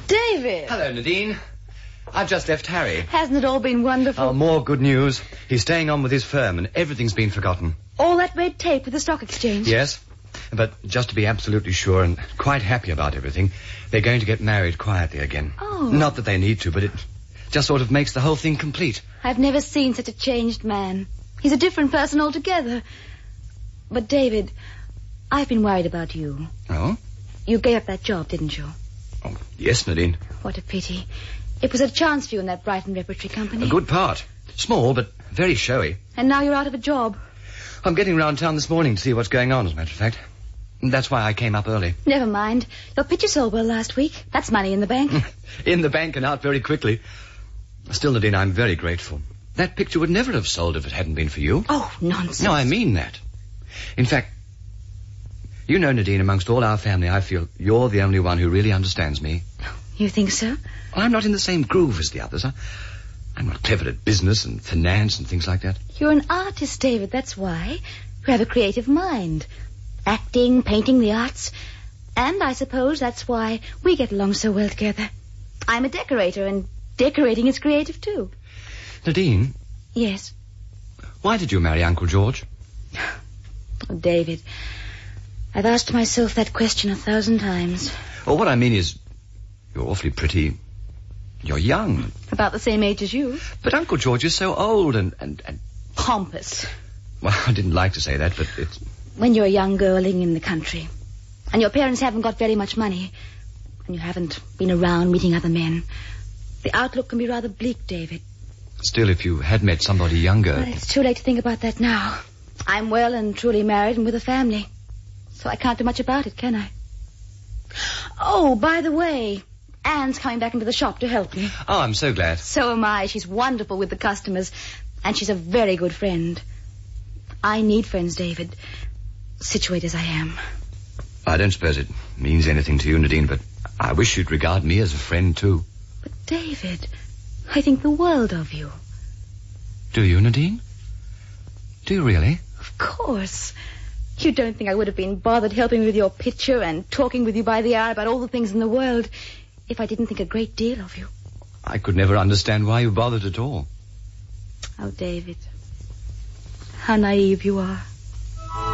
David! Hello, Nadine. I've just left Harry. Hasn't it all been wonderful? Oh, more good news. He's staying on with his firm and everything's been forgotten. All that red tape with the stock exchange? Yes, but just to be absolutely sure and quite happy about everything, they're going to get married quietly again. Oh. Not that they need to, but it just sort of makes the whole thing complete. I've never seen such a changed man. He's a different person altogether. But, David, I've been worried about you. Oh? You gave up that job, didn't you? Oh, yes, Nadine. What a pity. It was a chance for you in that Brighton Repertory Company. A good part. Small, but very showy. And now you're out of a job. I'm getting round town this morning to see what's going on, as a matter of fact. That's why I came up early. Never mind. Your picture sold well last week. That's money in the bank. In the bank and out very quickly. Still, Nadine, I'm very grateful. That picture would never have sold if it hadn't been for you. Oh, nonsense. No, I mean that. In fact, you know, Nadine, amongst all our family, I feel you're the only one who really understands me. You think so? Well, I'm not in the same groove as the others. I'm not clever at business and finance and things like that. You're an artist, David, that's why. You have a creative mind. Acting, painting, the arts. And I suppose that's why we get along so well together. I'm a decorator, and decorating is creative, too. Nadine? Yes? Why did you marry Uncle George? Oh, David, I've asked myself that question 1,000 times. Well, what I mean is, you're awfully pretty. You're young. About the same age as you. But Uncle George is so old and... Pompous. Well, I didn't like to say that, but it's... When you're a young girl living in the country, and your parents haven't got very much money, and you haven't been around meeting other men, the outlook can be rather bleak, David. Still, if you had met somebody younger... Well, it's too late to think about that now. I'm well and truly married and with a family. So I can't do much about it, can I? Oh, by the way, Anne's coming back into the shop to help me. Oh, I'm so glad. So am I. She's wonderful with the customers, and she's a very good friend. I need friends, David, situated as I am. I don't suppose it means anything to you, Nadine, but I wish you'd regard me as a friend, too. But, David, I think the world of you. Do you, Nadine? Do you really? Of course. You don't think I would have been bothered helping with your picture and talking with you by the hour about all the things in the world if I didn't think a great deal of you. I could never understand why you bothered at all. Oh, David, how naive you are.